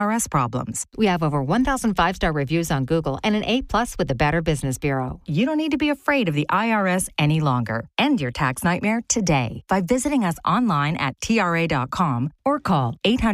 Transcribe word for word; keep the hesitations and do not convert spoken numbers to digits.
I R S problems. We have over one thousand five-star reviews on Google and an A plus with the Better Business Bureau. You don't need to be afraid of the I R S any longer. End your tax nightmare today by visiting us online at T R A dot com or call eight hundred